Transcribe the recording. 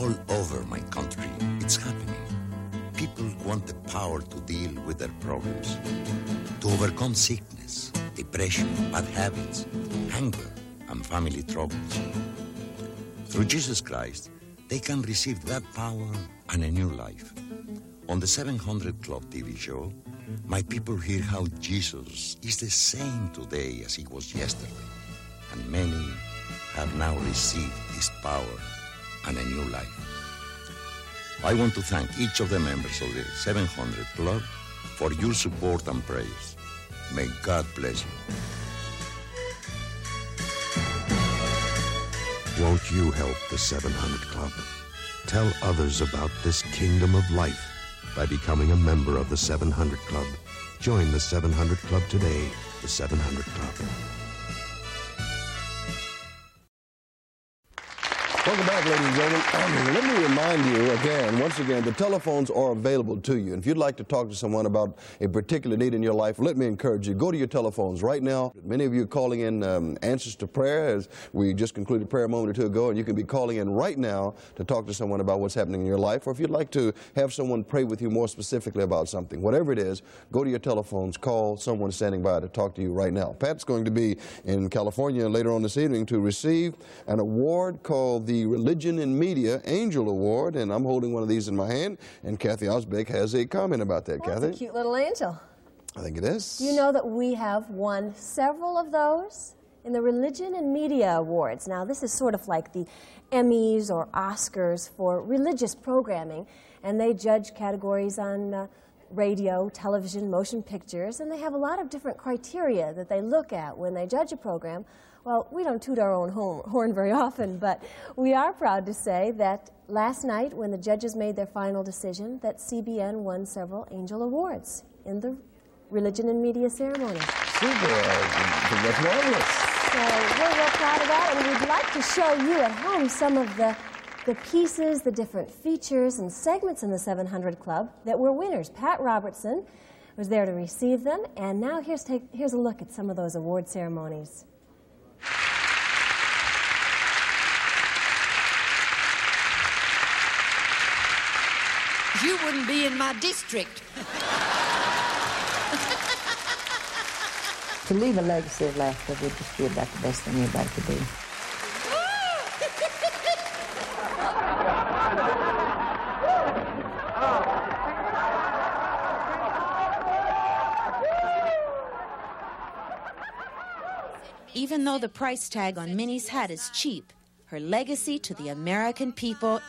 All over my country, it's happening. People want the power to deal with their problems, to overcome sickness, depression, bad habits, hunger, and family troubles. Through Jesus Christ, they can receive that power and a new life. On the 700 Club TV show, my people hear how Jesus is the same today as he was yesterday, and many have now received this power and a new life. I want to thank each of the members of the 700 Club for your support and prayers. May God bless you. Won't you help the 700 Club? Tell others about this kingdom of life by becoming a member of the 700 Club. Join the 700 Club today, the 700 Club. Welcome back, ladies and gentlemen. Let me remind you again, once again, the telephones are available to you. And if you'd like to talk to someone about a particular need in your life, let me encourage you, go to your telephones right now. Many of you are calling in answers to prayer, as we just concluded prayer a moment or two ago, and you can be calling in right now to talk to someone about what's happening in your life. Or if you'd like to have someone pray with you more specifically about something, whatever it is, go to your telephones, call someone standing by to talk to you right now. Pat's going to be in California later on this evening to receive an award called the Religion and Media Angel Award, and I'm holding one of these in my hand, and Kathy Osbeck has a comment about that. Kathy? That's a cute little angel. I think it is. You know that we have won several of those in the Religion and Media Awards. Now, this is sort of like the Emmys or Oscars for religious programming, and they judge categories on radio, television, motion pictures, and they have a lot of different criteria that they look at when they judge a program. Well, we don't toot our own horn very often, but we are proud to say that last night, when the judges made their final decision, that CBN won several Angel Awards in the Religion and Media ceremony. Super. That's marvelous. So we're real proud of that, and we'd like to show you at home some of the pieces, the different features and segments in the 700 Club that were winners. Pat Robertson was there to receive them, and now here's a look at some of those award ceremonies. You wouldn't be in my district. To leave a legacy of laughter would just be about the best thing anybody could do. Even though the price tag on Minnie's hat is cheap, her legacy to the American people